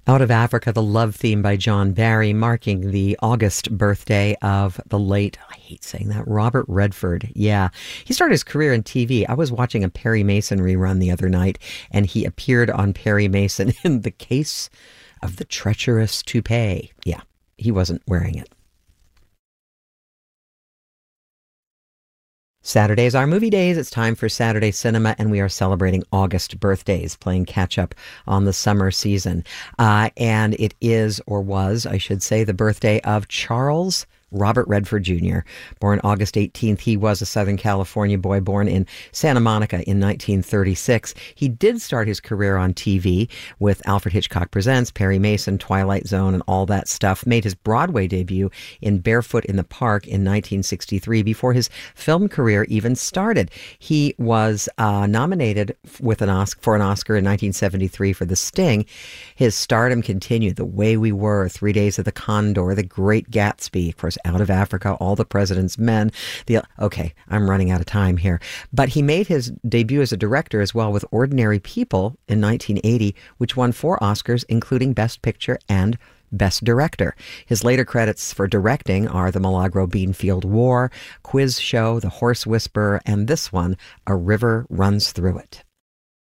Out of Africa, the Love Theme by John Barry, marking the August birthday of the late, I hate saying that, Robert Redford. Yeah, he started his career in TV. I was watching a Perry Mason rerun the other night, and he appeared on Perry Mason in The Case of the Treacherous Toupee. Yeah, he wasn't wearing it. Saturdays are movie days. It's time for Saturday Cinema, and we are celebrating August birthdays, playing catch-up on the summer season. And it is, or was, I should say, the birthday of Charles Robert Redford Jr., born August 18th. He was a Southern California boy born in Santa Monica in 1936. He did start his career on TV with Alfred Hitchcock Presents, Perry Mason, Twilight Zone, and all that stuff. Made his Broadway debut in Barefoot in the Park in 1963 before his film career even started. He was nominated for an Oscar in 1973 for The Sting. His stardom continued. The Way We Were, 3 Days of the Condor, The Great Gatsby, of course, Out of Africa, All the President's Men. Okay, I'm running out of time here. But he made his debut as a director as well with Ordinary People in 1980, which won 4 Oscars, including Best Picture and Best Director. His later credits for directing are The Milagro Beanfield War, Quiz Show, The Horse Whisperer, and this one, A River Runs Through It.